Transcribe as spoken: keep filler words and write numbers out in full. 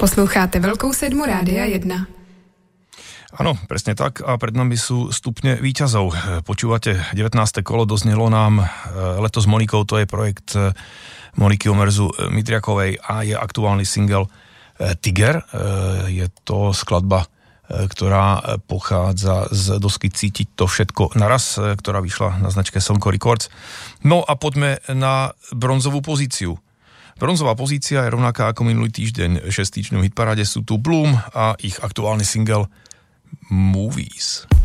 Posloucháte Velkou sedmu Rádia jedna. Áno, presne tak a pred nami sú stupne víťazov. Počúvate devätnáste kolo, doznelo nám Leto s Monikou, to je projekt Moniky Omerzu Midriakovej a je aktuálny single Tiger. Je to skladba, ktorá pochádza z dosky Cítiť to všetko naraz, ktorá vyšla na značke Sonko Records. No a poďme na bronzovú pozíciu. Bronzová pozícia je rovnaká ako minulý týždeň. šesť týždňov hitparáde sú tu Bloom a ich aktuálny single Movies.